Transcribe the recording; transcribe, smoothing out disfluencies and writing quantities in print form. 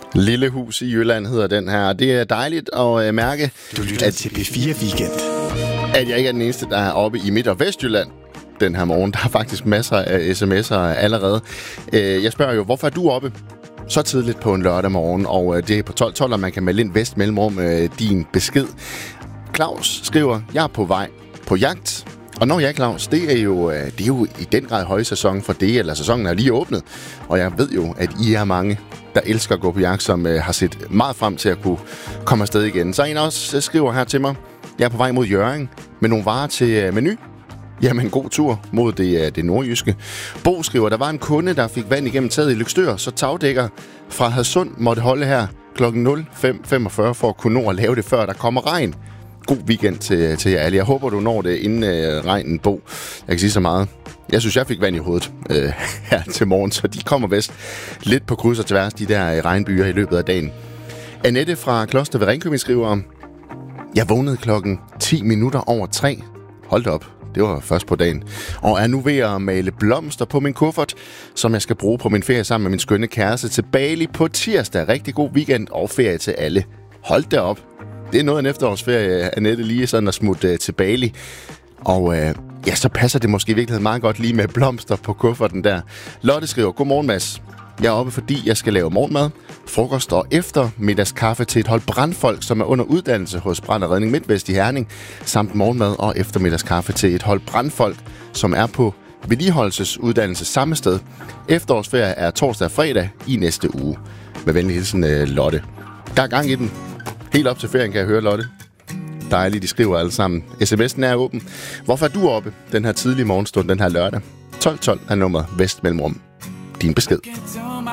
Lille hus i Jylland hedder den her. Det er dejligt at mærke, Du lytter til P4 Weekend. At jeg ikke er den eneste, der er oppe i Midt- og Vestjylland den her morgen. Der er faktisk masser af sms'er allerede. Jeg spørger jo, hvorfor er du oppe så tidligt på en lørdag morgen? Og det er på 12.12, og man kan melde ind vest mellemrum din besked. Claus skriver, jeg er på vej på jagt. Og når jeg, Claus, det er jo i den grad højsæson for det, eller sæsonen er lige åbnet. Og jeg ved jo, at I er mange, der elsker at gå på jagt, som har set meget frem til at kunne komme afsted igen. Så en også skriver her til mig, jeg er på vej mod Hjørring med nogle varer til Meny. Jamen, god tur mod det nordjyske. Bo skriver, der var en kunde, der fik vand igennem taget i Løgstør, så tagdækker fra Hadsund måtte holde her kl. 05.45 for at kunne nå at lave det, før der kommer regn. God weekend til jer alle. Jeg håber, du når det inden regnen, Bo. Jeg kan sige så meget. Jeg synes, jeg fik vand i hovedet her til morgen, så de kommer vist lidt på kryds og tværs, de der regnbyer i løbet af dagen. Annette fra Kloster ved Ringkøbing skriver, jeg vågnede klokken 3:10. Hold da op. Det var først på dagen. Og er nu ved at male blomster på min kuffert, som jeg skal bruge på min ferie sammen med min skønne kæreste til Bali på tirsdag. Rigtig god weekend og ferie til alle. Hold da op. Det er noget af en efterårsferie, Annette, lige sådan at smutte til Bali. Og så passer det måske i virkeligheden meget godt lige med blomster på kufferten der. Lotte skriver, godmorgen Mads. Jeg er oppe, fordi jeg skal lave morgenmad, frokost og eftermiddagskaffe til et hold brandfolk, som er under uddannelse hos Brand og Redning MidtVest i Herning, samt morgenmad og eftermiddagskaffe til et hold brandfolk, som er på vedligeholdelsesuddannelse samme sted. Efterårsferie er torsdag og fredag i næste uge. Med venlig hilsen, Lotte. Der er gang i den. Helt op til ferien kan jeg høre, Lotte. Dejligt, de skriver alle sammen. SMS'en er åben. Hvorfor er du oppe den her tidlige morgenstund, den her lørdag? 12.12 er nummeret vest mellemrum. Din besked.